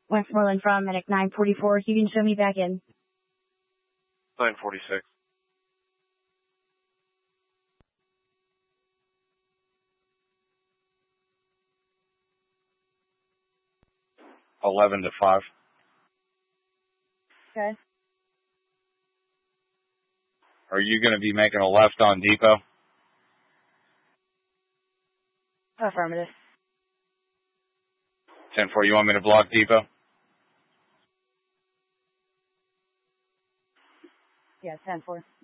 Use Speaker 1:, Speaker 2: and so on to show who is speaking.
Speaker 1: Westmoreland from Medic 944. You can show me back in.
Speaker 2: 946. $11 to 5.
Speaker 1: Okay.
Speaker 2: Are you going to be making a left on Depot?
Speaker 1: Affirmative.
Speaker 2: 10-4, you want me to block Depot?
Speaker 1: Yeah, 10-4.